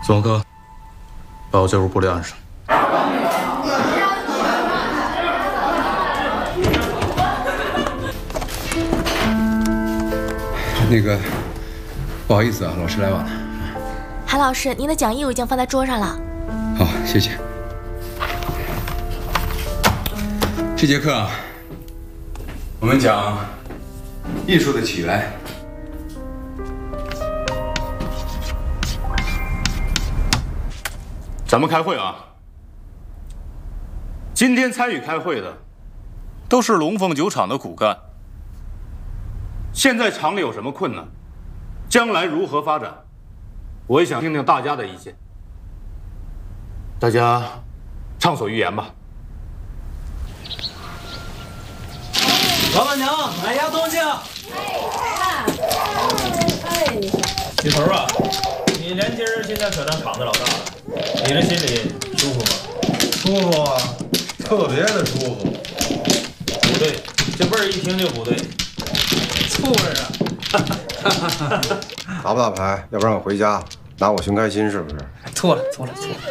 总科，把我这屋玻璃按上。 那个，不好意思啊，老师来晚了。 韩老师，您的讲义我已经放在桌上了。 好，谢谢。这节课啊，我们讲艺术的起源。 咱们开会啊！今天参与开会的都是龙凤酒厂的骨干。现在厂里有什么困难，将来如何发展，我也想听听大家的意见。大家畅所欲言吧。 老板娘，买鸭东西啊！鸡头啊，你年轻人现在可当厂子老大了，你这心里舒服吗？ 舒服啊，特别的舒服。 不对，这味儿一听就不对，醋味儿啊！ 打不打牌？要不然我回家拿我寻开心是不是？ 错了。